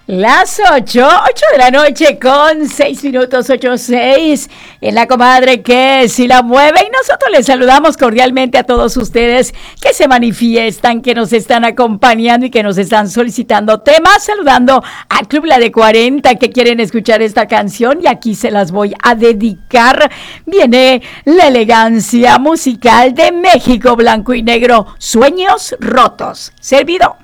Las 8 de la noche con 6 minutos, 8:06 en la comadre que si la mueve, y nosotros les saludamos cordialmente a todos ustedes que se manifiestan, que nos están acompañando y que nos están solicitando temas, saludando al Club La de 40 que quieren escuchar esta canción y aquí se las voy a dedicar. Viene la elegancia musical de México blanco y negro, Sueños Rotos. Servido.